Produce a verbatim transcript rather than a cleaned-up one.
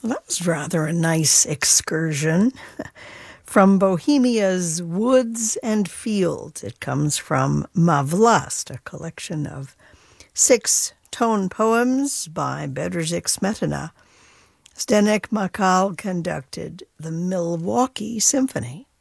Well, that was rather a nice excursion from Bohemia's Woods and Fields. It comes from Ma Vlast, a collection of six tone poems by Bedřich Smetana. Zdeněk Makal conducted the Milwaukee Symphony.